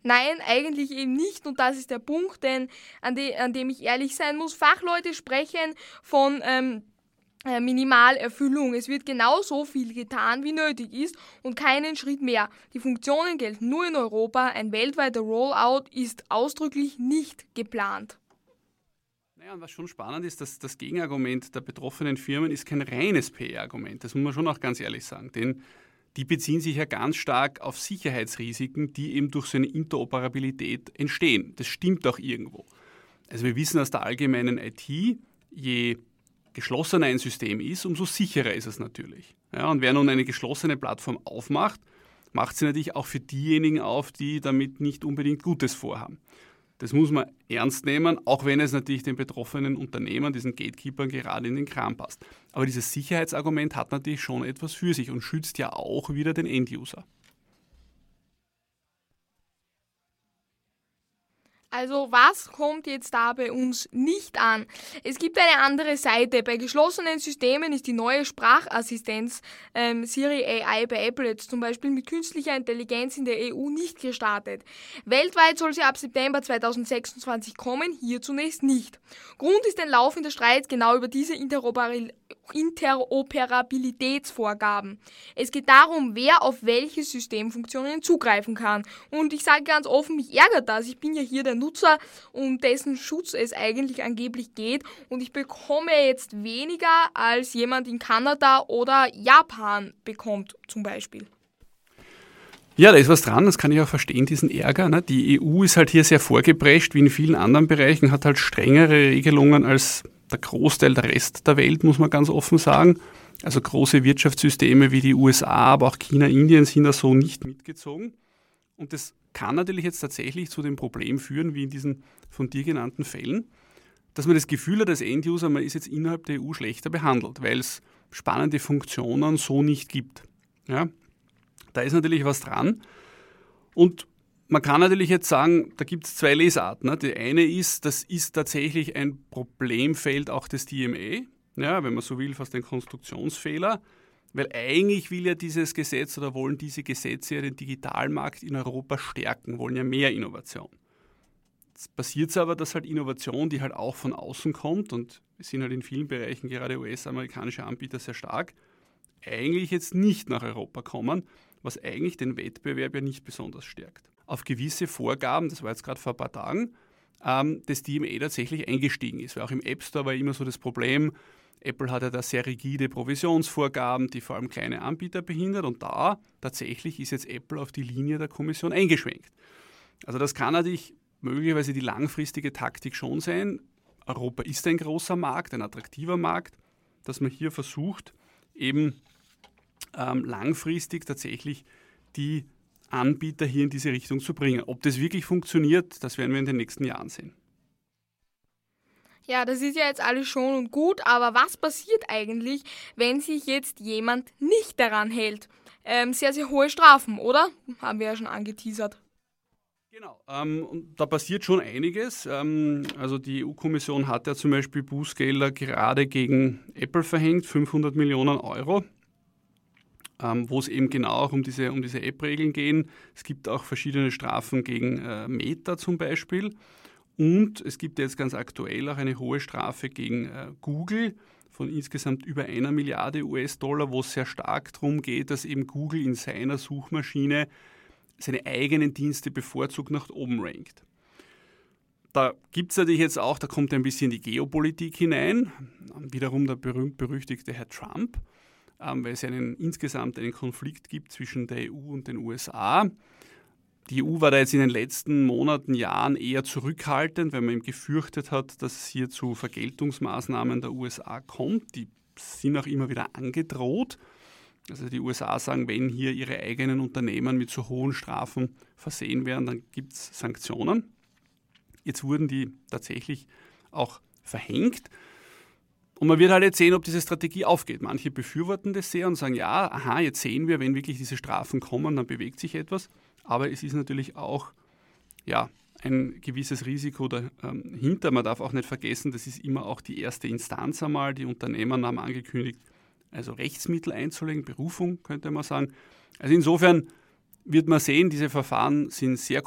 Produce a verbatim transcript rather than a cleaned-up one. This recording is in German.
Nein, eigentlich eben nicht und das ist der Punkt, denn an, de, an dem ich ehrlich sein muss. Fachleute sprechen von ähm, äh, Minimalerfüllung. Es wird genau so viel getan, wie nötig ist und keinen Schritt mehr. Die Funktionen gelten nur in Europa. Ein weltweiter Rollout ist ausdrücklich nicht geplant. Naja, und was schon spannend ist, dass das Gegenargument der betroffenen Firmen ist kein reines P R-Argument. Das muss man schon auch ganz ehrlich sagen. Denn die beziehen sich ja ganz stark auf Sicherheitsrisiken, die eben durch so eine Interoperabilität entstehen. Das stimmt auch irgendwo. Also wir wissen aus der allgemeinen I T, je geschlossener ein System ist, umso sicherer ist es natürlich. Ja, und wer nun eine geschlossene Plattform aufmacht, macht sie natürlich auch für diejenigen auf, die damit nicht unbedingt Gutes vorhaben. Das muss man ernst nehmen, auch wenn es natürlich den betroffenen Unternehmern, diesen Gatekeepern gerade in den Kram passt. Aber dieses Sicherheitsargument hat natürlich schon etwas für sich und schützt ja auch wieder den End-User. Also was kommt jetzt da bei uns nicht an? Es gibt eine andere Seite. Bei geschlossenen Systemen ist die neue Sprachassistenz ähm, Siri A I bei Apple jetzt zum Beispiel mit künstlicher Intelligenz in der E U nicht gestartet. Weltweit soll sie ab September zweitausendsechsundzwanzig kommen, hier zunächst nicht. Grund ist ein laufender Streit genau über diese Interoperabilität. Interoperabilitätsvorgaben. Es geht darum, wer auf welche Systemfunktionen zugreifen kann. Und ich sage ganz offen, mich ärgert das. Ich bin ja hier der Nutzer, um dessen Schutz es eigentlich angeblich geht. Und ich bekomme jetzt weniger, als jemand in Kanada oder Japan bekommt, zum Beispiel. Ja, da ist was dran, das kann ich auch verstehen, diesen Ärger. Ne? Die E U ist halt hier sehr vorgeprescht, wie in vielen anderen Bereichen, hat halt strengere Regelungen als der Großteil der Rest der Welt, muss man ganz offen sagen. Also große Wirtschaftssysteme wie die U S A, aber auch China, Indien sind da so nicht mitgezogen. Und das kann natürlich jetzt tatsächlich zu dem Problem führen, wie in diesen von dir genannten Fällen, dass man das Gefühl hat als End-User, man ist jetzt innerhalb der E U schlechter behandelt, weil es spannende Funktionen so nicht gibt. Ja? Da ist natürlich was dran. Und man kann natürlich jetzt sagen, da gibt es zwei Lesarten. Die eine ist, das ist tatsächlich ein Problemfeld auch des D M A, ja, wenn man so will, fast ein Konstruktionsfehler, weil eigentlich will ja dieses Gesetz oder wollen diese Gesetze ja den Digitalmarkt in Europa stärken, wollen ja mehr Innovation. Jetzt passiert es aber, dass halt Innovation, die halt auch von außen kommt, und wir sind halt in vielen Bereichen, gerade U S-amerikanische Anbieter sehr stark, eigentlich jetzt nicht nach Europa kommen, was eigentlich den Wettbewerb ja nicht besonders stärkt. Auf gewisse Vorgaben, das war jetzt gerade vor ein paar Tagen, ähm, das D M A tatsächlich eingestiegen ist. Weil auch im App Store war immer so das Problem, Apple hat ja da sehr rigide Provisionsvorgaben, die vor allem kleine Anbieter behindert und da tatsächlich ist jetzt Apple auf die Linie der Kommission eingeschwenkt. Also das kann natürlich möglicherweise die langfristige Taktik schon sein. Europa ist ein großer Markt, ein attraktiver Markt, dass man hier versucht, eben ähm, langfristig tatsächlich die Anbieter hier in diese Richtung zu bringen. Ob das wirklich funktioniert, das werden wir in den nächsten Jahren sehen. Ja, das ist ja jetzt alles schon und gut, aber was passiert eigentlich, wenn sich jetzt jemand nicht daran hält? Ähm, sehr, sehr hohe Strafen, oder? Haben wir ja schon angeteasert. Genau, ähm, und da passiert schon einiges. Ähm, also die E U-Kommission hat ja zum Beispiel Bußgelder gerade gegen Apple verhängt, fünfhundert Millionen Euro. Ähm, wo es eben genau auch um diese, um diese App-Regeln gehen. Es gibt auch verschiedene Strafen gegen äh, Meta zum Beispiel. Und es gibt jetzt ganz aktuell auch eine hohe Strafe gegen äh, Google von insgesamt über einer Milliarde U S-Dollar, wo es sehr stark darum geht, dass eben Google in seiner Suchmaschine seine eigenen Dienste bevorzugt nach oben rankt. Da gibt es natürlich jetzt auch, da kommt ein bisschen die Geopolitik hinein, wiederum der berühmt-berüchtigte Herr Trump, weil es einen, insgesamt einen Konflikt gibt zwischen der E U und den U S A. Die E U war da jetzt in den letzten Monaten, Jahren eher zurückhaltend, weil man eben gefürchtet hat, dass es hier zu Vergeltungsmaßnahmen der U S A kommt. Die sind auch immer wieder angedroht. Also die U S A sagen, wenn hier ihre eigenen Unternehmen mit so hohen Strafen versehen werden, dann gibt es Sanktionen. Jetzt wurden die tatsächlich auch verhängt. Und man wird halt jetzt sehen, ob diese Strategie aufgeht. Manche befürworten das sehr und sagen, ja, aha, jetzt sehen wir, wenn wirklich diese Strafen kommen, dann bewegt sich etwas. Aber es ist natürlich auch ja, ein gewisses Risiko dahinter. Man darf auch nicht vergessen, das ist immer auch die erste Instanz einmal. Die Unternehmen haben angekündigt, also Rechtsmittel einzulegen, Berufung könnte man sagen. Also insofern wird man sehen, diese Verfahren sind sehr